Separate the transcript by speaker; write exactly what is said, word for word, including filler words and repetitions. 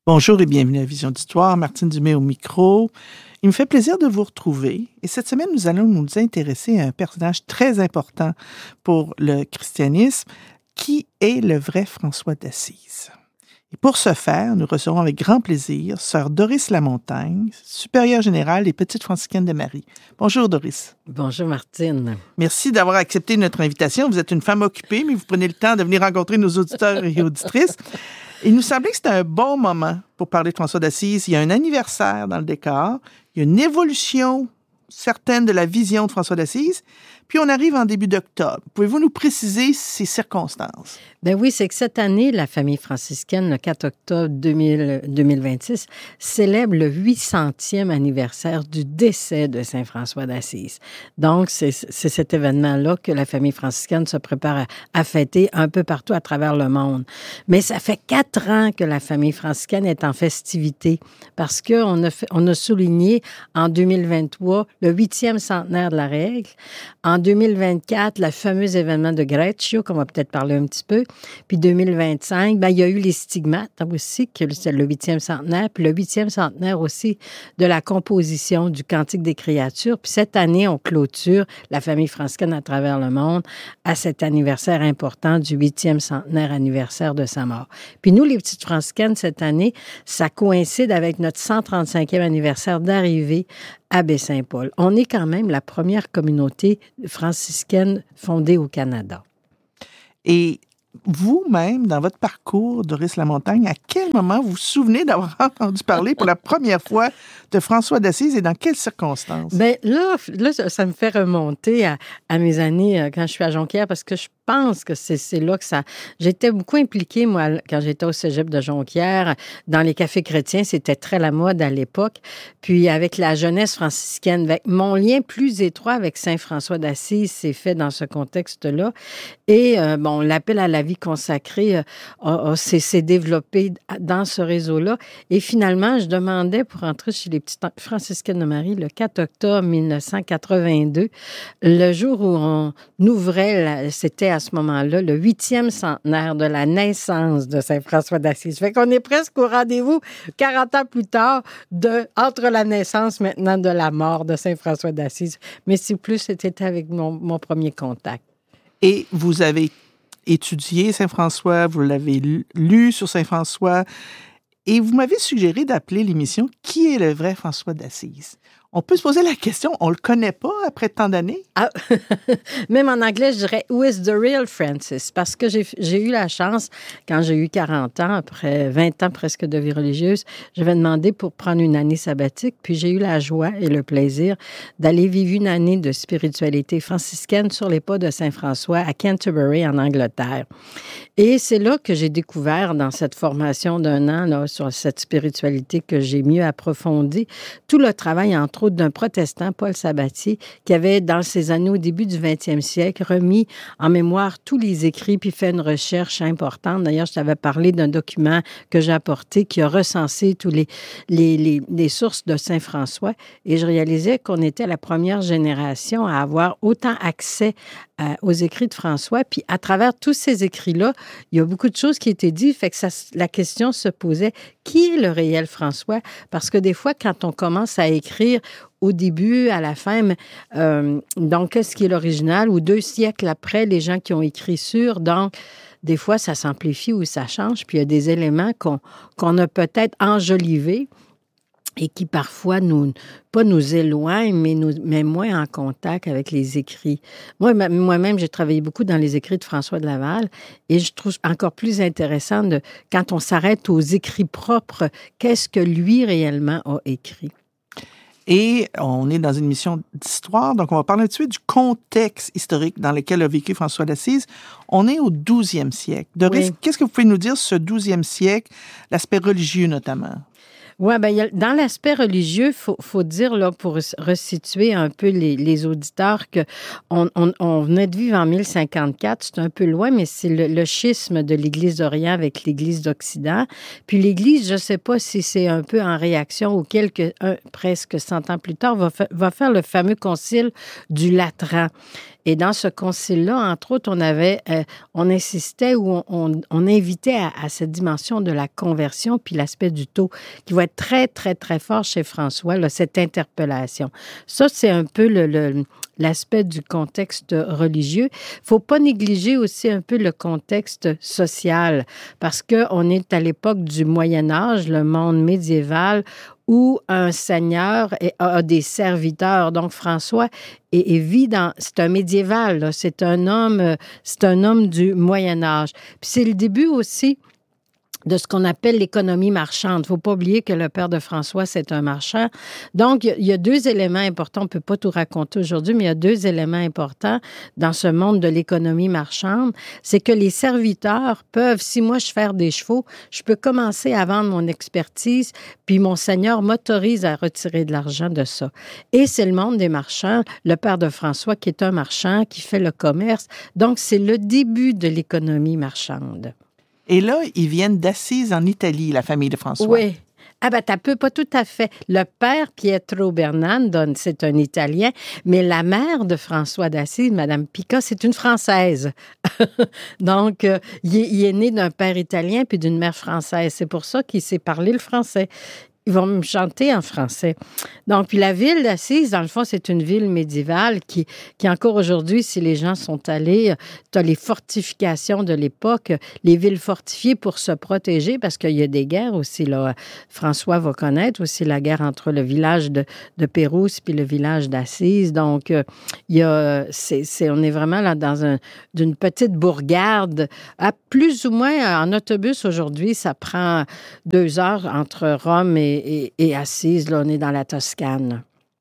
Speaker 1: Bonjour et bienvenue à Vision d'Histoire. Martine Dumais au micro. Il me fait plaisir de vous retrouver. Et cette semaine, nous allons nous intéresser à un personnage très important pour le christianisme, qui est le vrai François d'Assise. Et pour ce faire, nous recevons avec grand plaisir sœur Doris Lamontagne, supérieure générale et petite franciscaine de Marie. Bonjour Doris.
Speaker 2: Bonjour Martine.
Speaker 1: Merci d'avoir accepté notre invitation. Vous êtes une femme occupée, mais vous prenez le temps de venir rencontrer nos auditeurs et auditrices. Il nous semblait que c'était un bon moment pour parler de François d'Assise. Il y a un anniversaire dans le décor, il y a une évolution certaine de la vision de François d'Assise, puis on arrive en début d'octobre. Pouvez-vous nous préciser ces circonstances?
Speaker 2: Ben oui, c'est que cette année, la famille franciscaine, le quatre octobre deux mille, deux mille vingt-six, célèbre le huit centième anniversaire du décès de Saint François d'Assise. Donc, c'est, c'est cet événement-là que la famille franciscaine se prépare à, à fêter un peu partout à travers le monde. Mais ça fait quatre ans que la famille franciscaine est en festivité parce qu'on a, fait, on a souligné en deux mille vingt-trois le huitième centenaire de la règle. En deux mille vingt-quatre, le fameux événement de Greccio, qu'on va peut-être parler un petit peu. Puis deux mille vingt-cinq, ben, il y a eu les stigmates aussi, que c'est le huitième centenaire. Puis le huitième centenaire aussi de la composition du Cantique des créatures. Puis cette année, on clôture la famille franciscaine à travers le monde à cet anniversaire important du huitième centenaire anniversaire de sa mort. Puis nous, les petites franciscaines, cette année, ça coïncide avec notre cent trente-cinquième anniversaire d'arrivée à Baie-Saint-Paul. On est quand même la première communauté franciscaine fondée au Canada.
Speaker 1: Et vous-même, dans votre parcours, Doris Lamontagne, à quel moment vous vous souvenez d'avoir entendu parler pour la première fois de François d'Assise et dans quelles circonstances?
Speaker 2: Bien, là, là, ça me fait remonter à, à mes années euh, quand je suis à Jonquière, parce que je pense que c'est, c'est là que ça... J'étais beaucoup impliquée, moi, quand j'étais au cégep de Jonquière, dans les cafés chrétiens. C'était très la mode à l'époque. Puis avec la jeunesse franciscaine, avec mon lien plus étroit avec Saint François d'Assise s'est fait dans ce contexte-là. Et, euh, bon, l'appel à la vie consacrée euh, a, a, s'est, s'est développé dans ce réseau-là. Et finalement, je demandais pour entrer chez les petites franciscaines de Marie le quatre octobre dix-neuf cent quatre-vingt-deux, le jour où on ouvrait, la, c'était à ce moment-là, le huitième centenaire de la naissance de Saint François d'Assise. Fait qu'on est presque au rendez-vous quarante ans plus tard de, entre la naissance maintenant de la mort de Saint François d'Assise. Mais c'est plus, c'était avec mon, mon premier contact.
Speaker 1: Et vous avez étudié Saint-François, vous l'avez lu sur Saint-François, et vous m'avez suggéré d'appeler l'émission « Qui est le vrai François d'Assise ?» On peut se poser la question, on le connaît pas après tant d'années?
Speaker 2: Ah, même en anglais, je dirais « Who is the real Francis ?» Parce que j'ai, j'ai eu la chance, quand j'ai eu quarante ans, après vingt ans presque de vie religieuse, j'avais demandé pour prendre une année sabbatique, puis j'ai eu la joie et le plaisir d'aller vivre une année de spiritualité franciscaine sur les pas de Saint-François à Canterbury, en Angleterre. Et c'est là que j'ai découvert, dans cette formation d'un an, là, sur cette spiritualité que j'ai mieux approfondie, tout le travail, entre autres, d'un protestant, Paul Sabatier, qui avait, dans ces années, au début du vingtième siècle, remis en mémoire tous les écrits, puis fait une recherche importante. D'ailleurs, je t'avais parlé d'un document que j'ai apporté qui a recensé tous les, les, les, les sources de Saint-François. Et je réalisais qu'on était la première génération à avoir autant accès à, aux écrits de François. Puis, à travers tous ces écrits-là, il y a beaucoup de choses qui étaient dites. Fait que ça, la question se posait, qui est le réel François? Parce que des fois, quand on commence à écrire au début, à la fin, euh, donc, qu'est-ce qui est l'original? Ou deux siècles après, les gens qui ont écrit sur, donc, des fois, ça s'amplifie ou ça change. Puis, il y a des éléments qu'on, qu'on a peut-être enjolivés et qui parfois nous, pas nous éloignent, mais nous met moins en contact avec les écrits. Moi, moi-même, j'ai travaillé beaucoup dans les écrits de François de Laval et je trouve encore plus intéressant de, quand on s'arrête aux écrits propres, qu'est-ce que lui réellement a écrit.
Speaker 1: Et on est dans une émission d'histoire, donc on va parler tout de suite du contexte historique dans lequel a vécu François d'Assise. On est au douzième siècle. Doris, oui. Qu'est-ce que vous pouvez nous dire sur ce douzième siècle, l'aspect religieux notamment?
Speaker 2: Oui, bien, dans l'aspect religieux, il faut, faut dire, là, pour resituer un peu les, les auditeurs, qu'on on, on venait de vivre en mille cinquante-quatre, c'est un peu loin, mais c'est le, le schisme de l'Église d'Orient avec l'Église d'Occident. Puis l'Église, je ne sais pas si c'est un peu en réaction ou quelques, un, presque cent ans plus tard, va, fa- va faire le fameux concile du Latran. Et dans ce concile-là, entre autres, on avait, euh, on insistait ou on, on, on invitait à, à cette dimension de la conversion, puis l'aspect du taux, qui va être très, très, très fort chez François, là, cette interpellation. Ça, c'est un peu le, le, l'aspect du contexte religieux. Il ne faut pas négliger aussi un peu le contexte social, parce qu'on est à l'époque du Moyen Âge, le monde médiéval, où un seigneur a des serviteurs. Donc, François est, est vit dans... C'est un médiéval, là. C'est un homme, c'est un homme du Moyen Âge. Puis c'est le début aussi de ce qu'on appelle l'économie marchande. Il ne faut pas oublier que le père de François, c'est un marchand. Donc, il y a deux éléments importants. On ne peut pas tout raconter aujourd'hui, mais il y a deux éléments importants dans ce monde de l'économie marchande. C'est que les serviteurs peuvent, si moi je fais des chevaux, je peux commencer à vendre mon expertise, puis mon seigneur m'autorise à retirer de l'argent de ça. Et c'est le monde des marchands, le père de François qui est un marchand, qui fait le commerce. Donc, c'est le début de l'économie marchande.
Speaker 1: Et là, ils viennent d'Assise en Italie, la famille de François.
Speaker 2: Oui. Ah ben, t'as peu, pas tout à fait. Le père, Pietro Bernardo, c'est un Italien, mais la mère de François d'Assise, Madame Pica, c'est une Française. Donc, euh, il, est, il est né d'un père italien puis d'une mère française. C'est pour ça qu'il sait parler le français. Ils vont me chanter en français. Donc, puis la ville d'Assise, dans le fond, c'est une ville médiévale qui, qui encore aujourd'hui, si les gens sont allés, tu as les fortifications de l'époque, les villes fortifiées pour se protéger, parce qu'il y a des guerres aussi, là. François va connaître aussi la guerre entre le village de, de Pérouse puis le village d'Assise. Donc, il y a, c'est, c'est, on est vraiment là dans un, d'une petite bourgade. À plus ou moins, en autobus aujourd'hui, ça prend deux heures entre Rome et Et, et Assise, là, on est dans la Toscane.